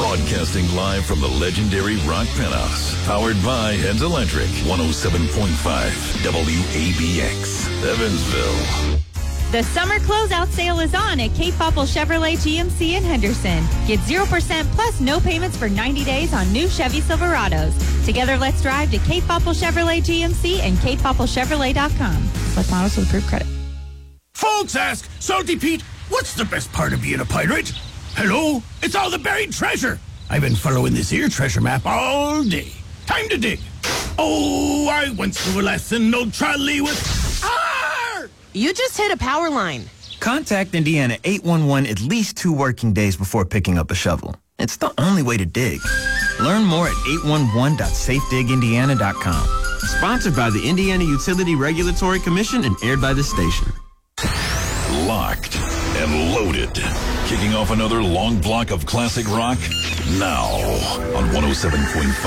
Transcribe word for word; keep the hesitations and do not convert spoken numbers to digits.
Broadcasting live from the legendary Rock Penthouse. Powered by Heads Electric. one oh seven point five W A B X. Evansville. The summer closeout sale is on at Cape Popple Chevrolet G M C in Henderson. Get zero percent plus no payments for ninety days on new Chevy Silverados. Together, let's drive to Cape Popple Chevrolet G M C and cape popple chevrolet dot com. Select models with approved credit. Folks ask, Salty Pete, what's the best part of being a pirate? Hello, it's all the buried treasure. I've been following this here treasure map all day. Time to dig. Oh, I went through a lesson, no trolley with... Arr! You just hit a power line. Contact Indiana eight one one at least two working days before picking up a shovel. It's the only way to dig. Learn more at eight one one dot safe dig indiana dot com. Sponsored by the Indiana Utility Regulatory Commission and aired by this station. Locked and loaded. Kicking off another long block of classic rock now on one oh seven point five.